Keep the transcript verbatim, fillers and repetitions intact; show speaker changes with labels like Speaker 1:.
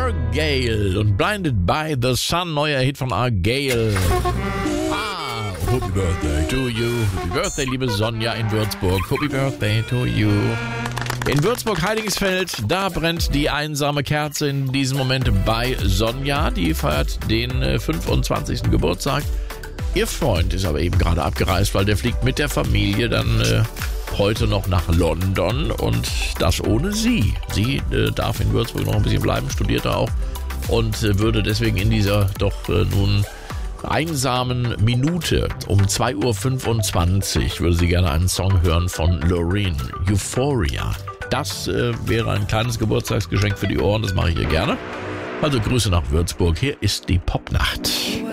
Speaker 1: Argyle und Blinded by the Sun, neuer Hit von Argyle. Ah, Happy Birthday to you. Happy Birthday, liebe Sonja in Würzburg. Happy Birthday to you. In Würzburg-Heiligenfeld, da brennt die einsame Kerze in diesem Moment bei Sonja. Die feiert den äh, fünfundzwanzigsten Geburtstag. Ihr Freund ist aber eben gerade abgereist, weil der fliegt mit der Familie dann äh, heute noch nach London und das ohne sie. Sie äh, darf in Würzburg noch ein bisschen bleiben, studiert da auch und äh, würde deswegen in dieser doch äh, nun einsamen Minute um zwei Uhr fünfundzwanzig würde sie gerne einen Song hören von Loreen, Euphoria. Das äh, wäre ein kleines Geburtstagsgeschenk für die Ohren, das mache ich ihr gerne. Also Grüße nach Würzburg, hier ist die Popnacht.